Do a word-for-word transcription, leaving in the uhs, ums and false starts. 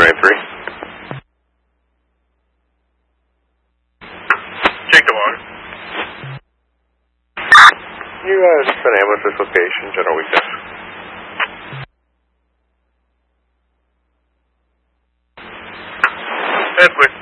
ninety-three. Jake DeLong. You uh, just an ambulance dislocation, general weakness. That's with